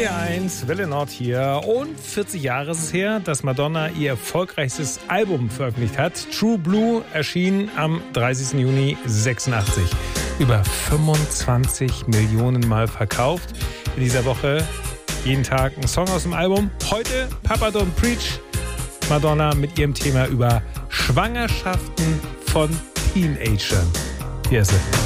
RPR1, Welle Nord hier. Und 40 Jahre ist es her, dass Madonna ihr erfolgreichstes Album veröffentlicht hat. True Blue erschien am 30. Juni 86. Über 25 Millionen Mal verkauft. In dieser Woche jeden Tag ein Song aus dem Album. Heute Papa Don't Preach. Madonna mit ihrem Thema über Schwangerschaften von Teenagern. Hier ist sie.